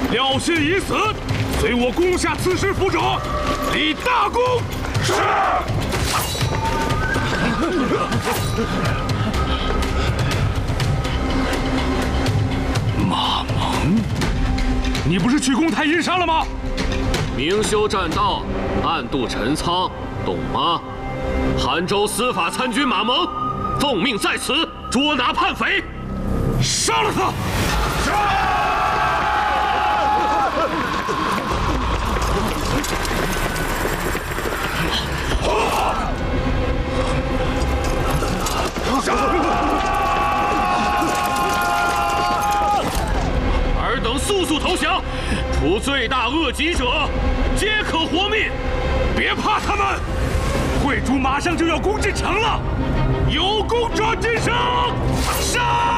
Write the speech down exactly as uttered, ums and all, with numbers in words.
廖信已死，随我攻下刺史府者，立大功。是。马蒙，你不是去攻太阴山了吗？ 明修栈道，暗度陈仓，懂吗？韩州司法参军马蒙，奉命在此捉拿叛匪， 杀了他！杀！ 尔等速速投降，除罪大恶极者，皆可活命。 别怕他们，惠主马上就要攻进城了，有功者尽声杀！